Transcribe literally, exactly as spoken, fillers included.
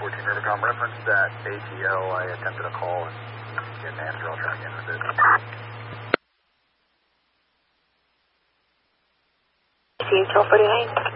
fourteen Rivercom, reference that A T L. I attempted a call and didn't answer. I'll try again with it. C H L forty-nine.